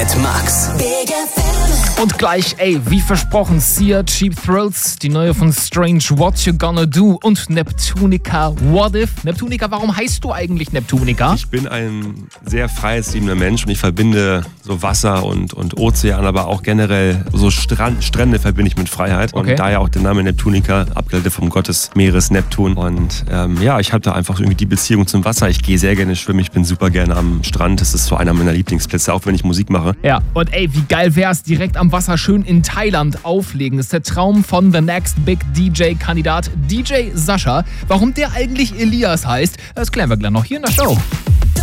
mit Max. Und gleich, wie versprochen, Sia, Cheap Thrills, die neue von Strange, What You Gonna Do und Neptunica, What If. Neptunica, warum heißt du eigentlich Neptunica? Ich bin ein sehr freiheitsliebender Mensch und ich verbinde so Wasser und Ozean, aber auch generell so Strände verbinde ich mit Freiheit. Und daher auch der Name Neptunica, abgeleitet vom Gott des Meeres Neptun. Und ich habe da einfach irgendwie die Beziehung zum Wasser. Ich gehe sehr gerne schwimmen, ich bin super gerne am Strand. Das ist so einer meiner Lieblingsplätze, auch wenn ich Musik mache. Ja, und wie geil wär's, direkt am Wasser schön in Thailand auflegen. Das ist der Traum von The Next Big DJ-Kandidat DJ Sascha. Warum der eigentlich Elias heißt, das klären wir gleich noch hier in der Show.